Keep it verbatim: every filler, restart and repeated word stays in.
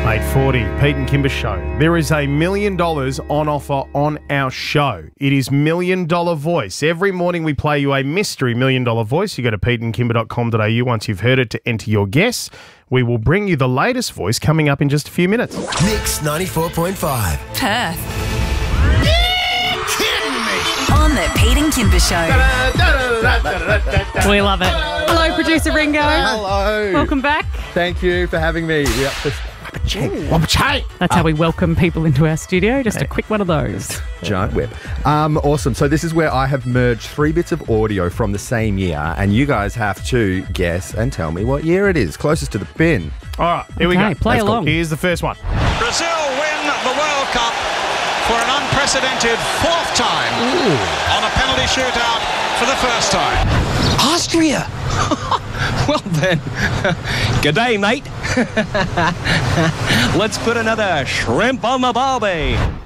eight forty, Pete and Kimber Show. There is a million dollars on offer on our show. It is Million Dollar Voice. Every morning we play you a mystery million dollar voice. You go to pete and kimber dot com dot a u once you've heard it to enter your guess. We will bring you the latest voice coming up in just a few minutes. Mix ninety-four point five. Perth. On the Pete and Kimber Show. We love it. Hello, producer Ringo. Hello. Welcome back. Thank you for having me. We're up to That's how we welcome people into our studio. Just a quick one of those. Giant whip. Um, awesome. So this is where I have merged three bits of audio from the same year, and you guys have to guess and tell me what year it is, closest to the pin. All right, here we Okay, go. play Let's go. along. Here's the first one. Brazil win the World Cup for an unprecedented fourth time on a penalty shootout for the first time. Austria! Well then, g'day mate. Let's put another shrimp on the barbie.